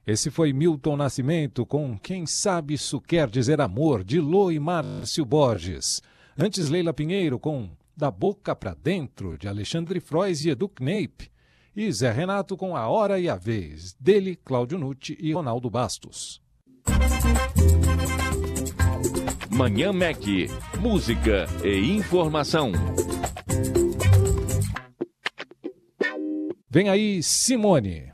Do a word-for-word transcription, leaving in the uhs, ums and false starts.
Esse foi Milton Nascimento com Quem Sabe Isso Quer Dizer Amor, de Lô e Márcio Borges. Antes, Leila Pinheiro com Da Boca Pra Dentro, de Alexandre Frois e Edu Kneip. E Zé Renato com A Hora e a Vez, dele, Cláudio Nucci e Ronaldo Bastos. Manhã Mac, música e informação. Vem aí, Simone.